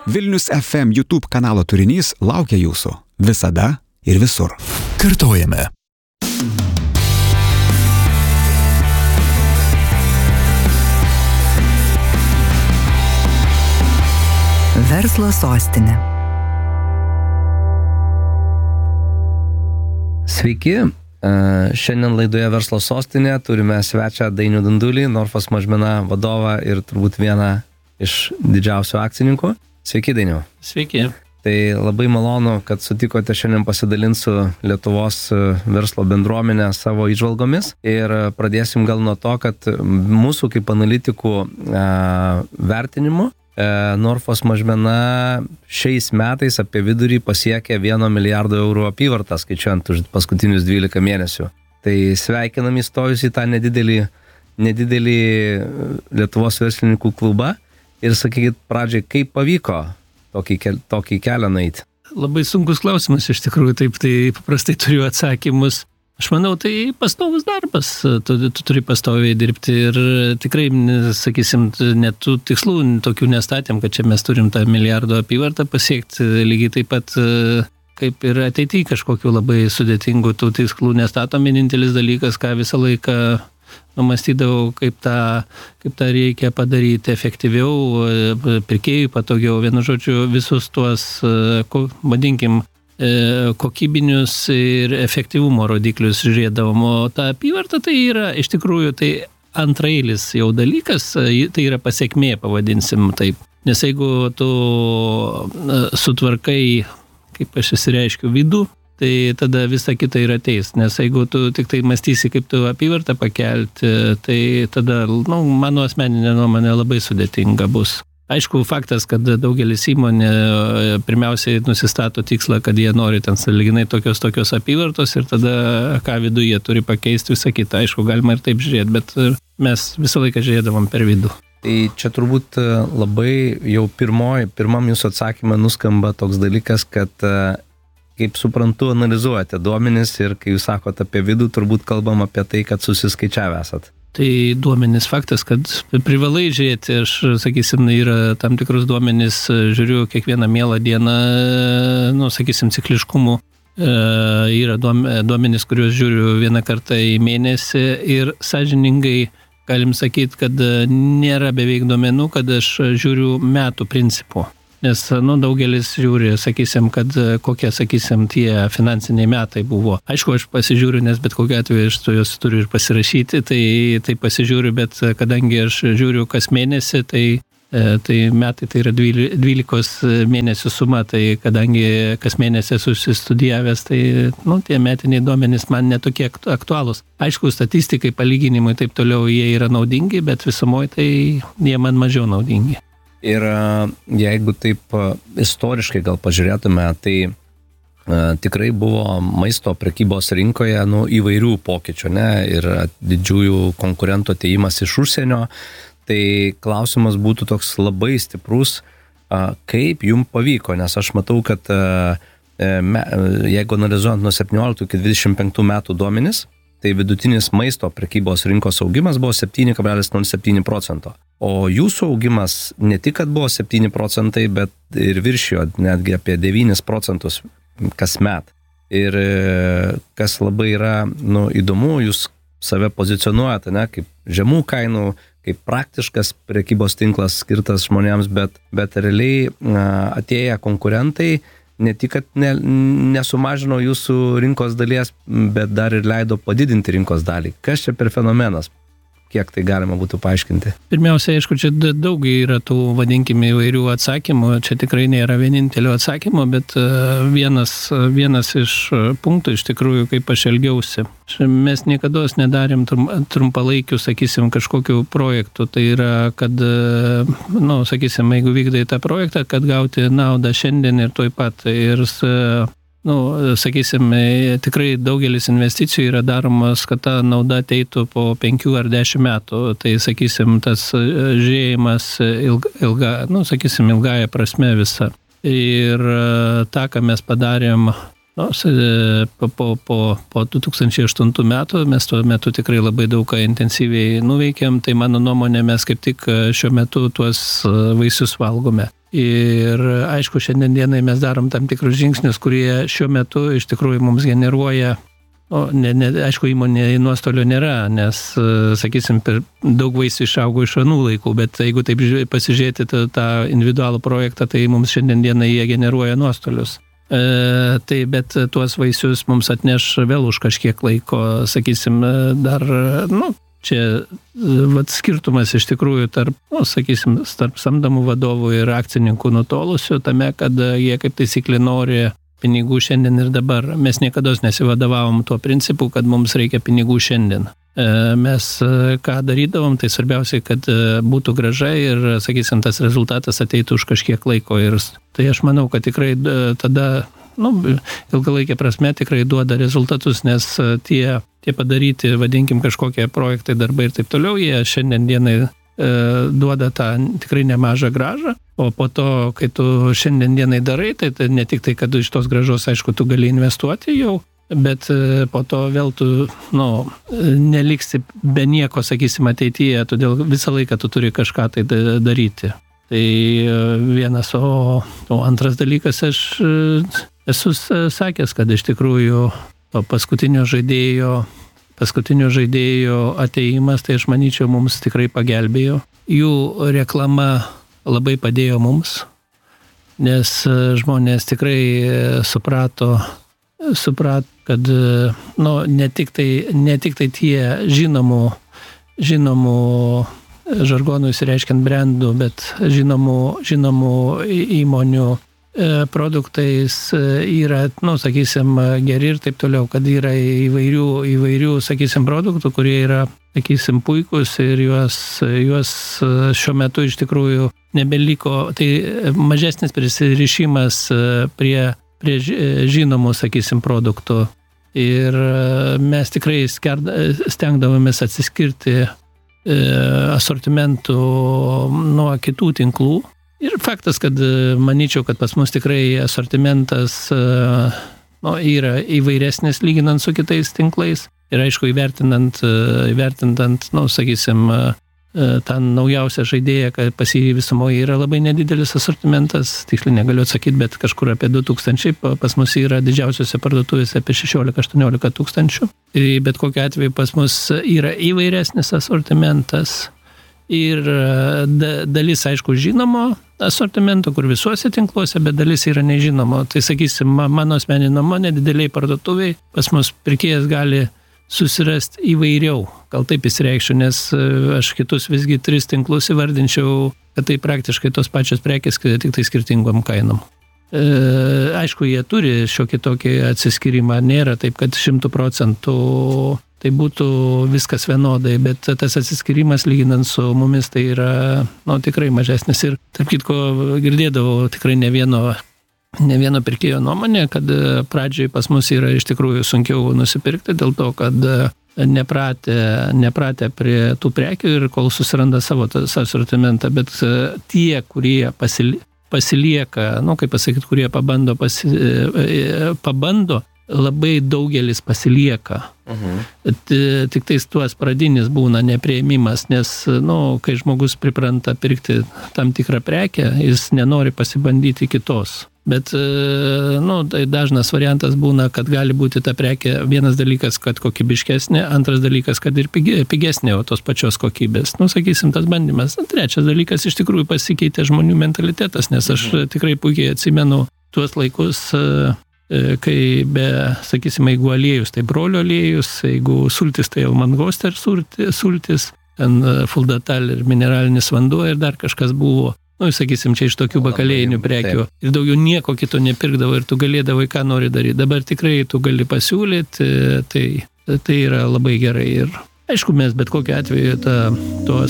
Vilnius FM YouTube kanalo turinys laukia jūsų visada ir visur. Kartojame. Verslo sostinė. Sveiki, šiandien laidoje Verslo sostinė turime svečią Dainių Dundulį, Norfos mažmena vadovą ir turbūt vieną iš didžiausių akcininkų. Sveiki, Dainiau. Sveiki. Tai labai malonu, kad sutikote šiandien pasidalinti su Lietuvos verslo bendruomenė savo įžvalgomis. Ir pradėsim gal nuo to, kad mūsų kaip analitikų vertinimu Norfos mažmena šiais metais apie vidurį pasiekė 1 milijardo eurų apyvartą, skaičiuojant už paskutinius 12 mėnesių. Tai sveikinam įstojus į tą nedidelį Lietuvos verslininkų klubą ir sakykit pradžiai, kaip pavyko tokį kelią nueiti. Labai sunkus klausimas iš tikrųjų, taip tai paprastai turiu atsakymus. Aš manau, tai pastovus darbas, tu turi pastoviai dirbti ir tikrai, sakysim, net tų tikslų tokių nestatėm, kad čia mes turim tą milijardo apyvartą pasiekti, lygiai taip pat kaip ir ateityje kažkokių labai sudėtingų tų tikslų nestatom. Vienintelis dalykas, ką visą laiką numastydavau, kaip tą reikia padaryti efektyviau, pirkėjui patogiau, vienu žodžiu, visus tuos, vadinkim, kokybinius ir efektyvumo rodiklius žiūrėdavom, o ta apyvarta tai yra iš tikrųjų tai antrailis jau dalykas, tai yra pasekmė, pavadinsim taip. Nes jeigu tu sutvarkai, kaip aš įsireiškiu, vidų, tai tada visa kita ir ateis. Nes jeigu tu tik tai mąstysi, kaip tu apyvartą pakelti, tai tada, mano asmeninė nuomonė labai sudėtinga bus. Aišku, faktas, kad daugelis įmonė pirmiausiai nusistato tikslą, kad jie nori ten sąlyginai tokios apyvartos ir tada ką viduje turi pakeisti visą kitą. Aišku, galima ir taip žiūrėti, bet mes visą laiką žiūrėdavom per vidų. Tai čia turbūt labai jau pirmam jūsų atsakymą nuskamba toks dalykas, kad kaip suprantu, analizuojate duomenis ir kai jūs sakote apie vidų, turbūt kalbam apie tai, kad susiskaičiavę esat. Tai duomenis faktas, kad privalai žiūrėti, aš, sakysim, yra tam tikrus duomenis, žiūriu kiekvieną mielą dieną, sakysim, cikliškumų. Yra duomenis, kuriuos žiūriu vieną kartą į mėnesį ir sąžiningai galim sakyti, kad nėra beveik duomenų, kad aš žiūriu metų principu. Nes, daugelis žiūri, sakysim, kad kokie, sakysim, tie finansiniai metai buvo. Aišku, aš pasižiūriu, nes bet kokiu atveju aš juos turiu ir pasirašyti, tai pasižiūriu, bet kadangi aš žiūriu kas mėnesį, tai metai tai yra 12 mėnesių suma, tai kadangi kas mėnesį susistudijavęs, tai, tie metiniai duomenys man netokie aktualūs. Aišku, statistikai, palyginimai taip toliau jie yra naudingi, bet visumoje tai jie man mažiau naudingi. Ir jeigu taip istoriškai gal pažiūrėtume, tai tikrai buvo maisto prekybos rinkoje įvairių pokyčių, ir didžiųjų konkurentų atėjimas iš užsienio. Tai klausimas būtų toks labai stiprus, kaip jums pavyko, nes aš matau, kad jeigu analizuojant nuo 17 iki 25 metų duomenis, tai vidutinis maisto prekybos rinkos augimas buvo 7,07%. O jūsų augimas ne tik, kad buvo 7%, bet ir viršijo netgi apie 9% kasmet. Ir kas labai yra įdomu, jūs save pozicionuojate kaip žemų kainų, kaip praktiškas prekybos tinklas skirtas žmonėms, bet realiai atėję konkurentai ne tik, kad nesumažino jūsų rinkos dalies, bet dar ir leido padidinti rinkos dalį. Kas čia per fenomenas? Kiek tai galima būtų paaiškinti? Pirmiausia, aišku, čia daug yra tų, vadinkime, įvairių atsakymų. Čia tikrai nėra vienintelio atsakymo, bet vienas iš punktų, iš tikrųjų, kaip aš elgiausi. Mes niekada nedarėm trumpalaikių, sakysim, kažkokių projektų. Tai yra, kad, sakysim, jeigu vykdai tą projektą, kad gauti naudą šiandien ir tuoj pat. Ir sakysim, tikrai daugelis investicijų yra daromas, kad ta nauda ateitų po 5 ar 10 metų. Tai, sakysim, tas žiūrėjimas ilgąją prasme visą. Ir tą, ką mes padarėm po 2008 metų, mes tuo metu tikrai labai daug intensyviai nuveikėm, tai mano nuomonė mes kaip tik šiuo metu tuos vaisius valgome. Ir aišku, šiandien dienai mes darom tam tikrus žingsnius, kurie šiuo metu iš tikrųjų mums generuoja, aišku, įmonė nuostolio nėra, nes, sakysim, per daug vaisių išaugo iš anų laikų, bet jeigu taip pasižiūrėti tą individualų projektą, tai mums šiandien dienai jie generuoja nuostolius. Tai bet tuos vaisius mums atneš vėl už kažkiek laiko, sakysim, dar, čia skirtumas iš tikrųjų tarp, sakysim, tarp samdomų vadovų ir akcininkų nutolusių tame, kad jie kaip taisyklė nori pinigų šiandien ir dabar. Mes niekada nesivadavom tuo principu, kad mums reikia pinigų šiandien. Mes ką darydavom, tai svarbiausiai, kad būtų graža ir, sakysim, tas rezultatas ateitų už kažkiek laiko. Ir tai aš manau, kad tikrai tada, ilgalaikė prasme tikrai duoda rezultatus, nes tie padaryti, vadinkim, kažkokie projektai, darbai ir taip toliau, jie šiandien dienai duoda tą tikrai nemažą gražą, o po to, kai tu šiandien dienai darai, tai ne tik tai, kad iš tos gražos, aišku, tu gali investuoti jau, bet po to vėl tu, neliksi be nieko, sakysim, ateityje, todėl visą laiką tu turi kažką tai daryti. Tai vienas, o antras dalykas, aš esu sakęs, kad iš tikrųjų to paskutinio žaidėjo ateimas, tai aš manyčiau, mums tikrai pagelbėjo. Jų reklama labai padėjo mums, nes žmonės tikrai suprato, kad ne tik tai tie žinomų žargonų įsireiškiant brandų, bet žinomų įmonių produktais yra, sakysim, geri ir taip toliau, kad yra įvairių, sakysim, produktų, kurie yra, sakysim, puikus ir juos šiuo metu iš tikrųjų nebeliko, tai mažesnis prisirišimas prie žinomų, sakysim, produktų. Ir mes tikrai stengdavomės atsiskirti asortimentų nuo kitų tinklų. Ir faktas, kad manyčiau, kad pas mus tikrai asortimentas yra įvairesnis lyginant su kitais tinklais. Ir aišku, įvertinant, sakysim, tą naujausią žaidėją, kad pas jį visumoje yra labai nedidelis asortimentas, tiksliai negaliu atsakyti, bet kažkur apie 2000, pas mus yra didžiausiose parduotuvėse apie 16-18 tūkstančių. Bet kokiu atveju pas mus yra įvairesnis asortimentas. Ir dalis, aišku, žinomo asortimento, kur visuose tinkluose, bet dalis yra nežinomo. Tai, sakysim, mano asmeninė nuomonė, dideliai parduotuviai pas mus pirkėjas gali susirasti įvairiau. Gal taip įsireikščiau, nes aš kitus visgi 3 tinklus įvardinčiau, kad tai praktiškai tos pačios prekės, tik tai skirtingom kainom. Aišku, jie turi šiokį tokį atsiskyrimą, nėra taip, kad 100% tai būtų viskas vienodai, bet tas atsiskyrimas lyginant su mumis tai yra tikrai mažesnis. Ir tarp kitko girdėdavau tikrai ne vieno pirkėjo nuomonė, kad pradžioj pas mus yra iš tikrųjų sunkiau nusipirkti dėl to, kad nepratę prie tų prekių ir kol susiranda savo asortimentą, bet tie, kurie pasilieka, kaip pasakyti, kurie pabando, labai daugelis pasilieka. Tik tais tuos pradinis būna nepriėmimas, nes, kai žmogus pripranta pirkti tam tikrą prekę, jis nenori pasibandyti kitos. Bet, tai dažnas variantas būna, kad gali būti ta prekė, vienas dalykas, kad kokybiškesnė, antras dalykas, kad ir pigesnė, o tos pačios kokybės. Sakysim, tas bandymas. Trečias dalykas, iš tikrųjų pasikeitė žmonių mentalitetas, nes aš tikrai puikiai atsimenu tuos laikus, kai sakysim, jeigu aliejus, tai brolio aliejus, jeigu sultis, tai jau mangoster sultis, ten fuldatal ir mineralinis vanduo ir dar kažkas buvo. Sakysim, čia iš tokių bakalėjinių prekių. Ir daugiau nieko kito nepirkdavo ir tu galėdavai, ką nori daryti. Dabar tikrai tu gali pasiūlyti, tai yra labai gerai. Ir aišku, mes bet kokiu atveju tos